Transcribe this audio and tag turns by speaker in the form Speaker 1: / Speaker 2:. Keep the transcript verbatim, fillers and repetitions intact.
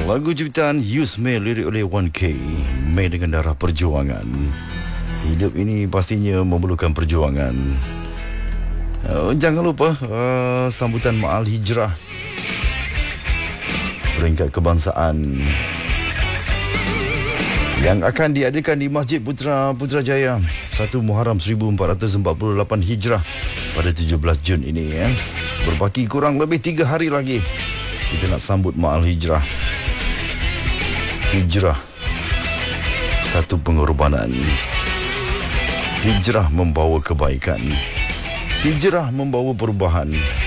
Speaker 1: Lagu ciptaan Yus May, lirik oleh one K. May dengan darah perjuangan. Hidup ini pastinya memerlukan perjuangan. uh, Jangan lupa uh, sambutan Ma'al Hijrah, peringkat kebangsaan, yang akan diadakan di Masjid Putra Putrajaya satu Muharram seribu empat ratus empat puluh lapan Hijrah pada tujuh belas Jun ini ya. Berbaki kurang lebih tiga hari lagi kita nak sambut Ma'al Hijrah. Hijrah, satu pengorbanan. Hijrah membawa kebaikan. Hijrah membawa perubahan.